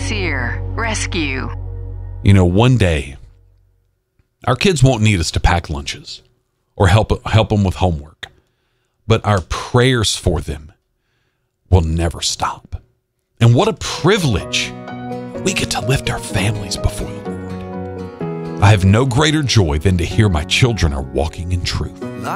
Sincere Rescue. You know, one day, our kids won't need us to pack lunches or help them with homework, but our prayers for them will never stop. And what a privilege we get to lift our families before the Lord. I have no greater joy than to hear my children are walking in truth.